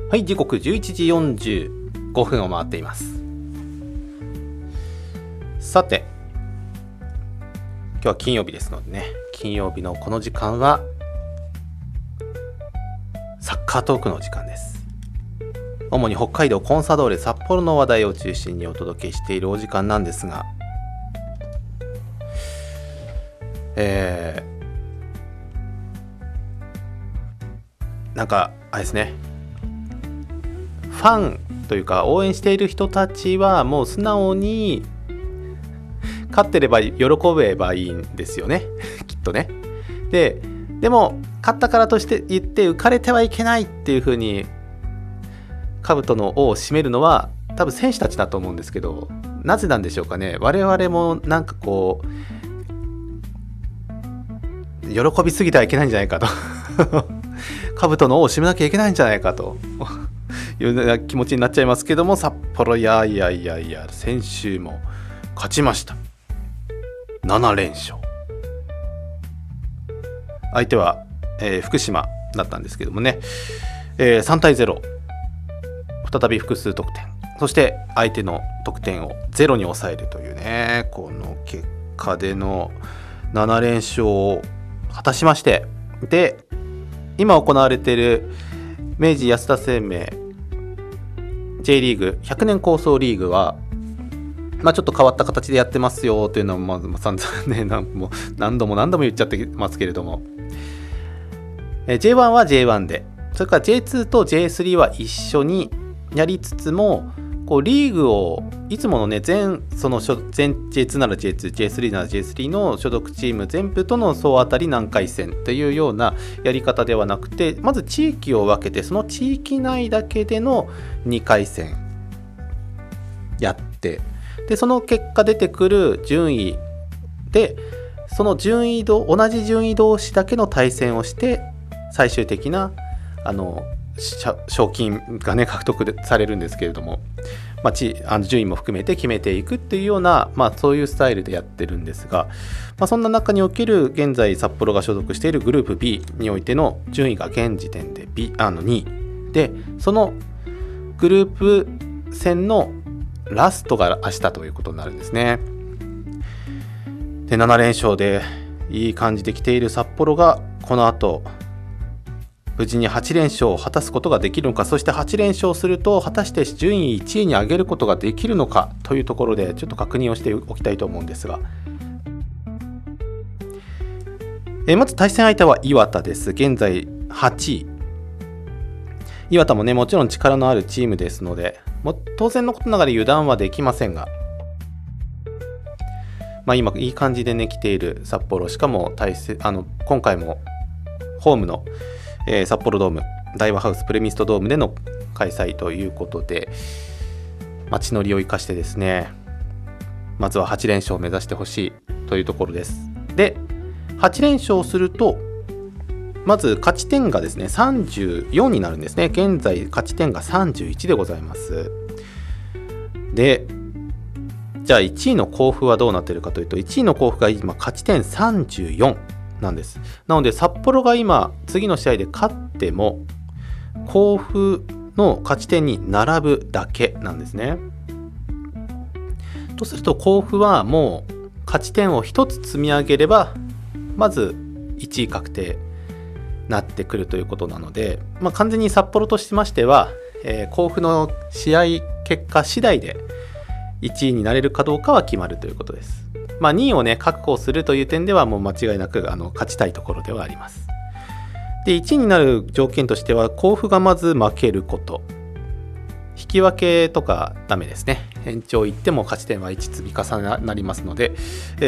はい、時刻11時45分を回っています。さて、今日は金曜日ですのでね、金曜日のこの時間はサッカートークの時間です。主に北海道コンサドーレ札幌の話題を中心にお届けしているお時間なんですが、なんかあれですね、ファンというか応援している人たちはもう素直に勝ってれば喜べばいいんですよねきっとね。でも勝ったからとして言って浮かれてはいけないっていう風に兜の尾を締めるのは多分選手たちだと思うんですけど、なぜなんでしょうかね。我々もなんかこう喜びすぎてはいけないんじゃないかと兜の尾を締めなきゃいけないんじゃないかというような気持ちになっちゃいますけども、札幌いや先週も勝ちました。7連勝。相手は、福島だったんですけどもね、3対0、再び複数得点、そして相手の得点を0に抑えるというね、この結果での7連勝を果たしまして、で今行われている明治安田生命 J リーグ100年構想リーグは、ちょっと変わった形でやってますよというのを散々ね、もう何度も言っちゃってますけれども、J1 は J1 で、それから J2 と J3 は一緒にやりつつも、こうリーグをいつものね全 J2 なら J2、J3 なら J3 の所属チーム全部との総当たり何回戦というようなやり方ではなくて、まず地域を分けてその地域内だけでの2回戦やって、でその結果出てくる順位でその同じ順位同士だけの対戦をして最終的な賞金がね獲得されるんですけれども、順位も含めて決めていくっていうような、そういうスタイルでやってるんですが、そんな中における現在札幌が所属しているグループ B においての順位が現時点で2位で、そのグループ戦のラストが明日ということになるんですね。で7連勝でいい感じで来ている札幌がこの後無事に8連勝を果たすことができるのか、そして8連勝すると果たして順位1位に上げることができるのかというところでちょっと確認をしておきたいと思うんですが、まず対戦相手は磐田です。現在8位。磐田もねもちろん力のあるチームですので、当然のことながら油断はできませんが、今いい感じでね来ている札幌、しかも今回もホームの札幌ドーム大和ハウスプレミストドームでの開催ということで、街乗りを生かしてですね、まずは8連勝を目指してほしいというところです。で8連勝するとまず勝ち点がですね34になるんですね。現在勝ち点が31でございます。でじゃあ1位の甲府はどうなっているかというと、1位の甲府が今勝ち点34なんです。なので札幌が今次の試合で勝っても甲府の勝ち点に並ぶだけなんですね。とすると甲府はもう勝ち点を1つ積み上げればまず1位確定なってくるということなので、完全に札幌としましては、甲府の試合結果次第で1位になれるかどうかは決まるということです。2位をね確保するという点ではもう間違いなく勝ちたいところではあります。で1位になる条件としては甲府がまず負けること、引き分けとかダメですね。延長行っても勝ち点は1積み重なりますので、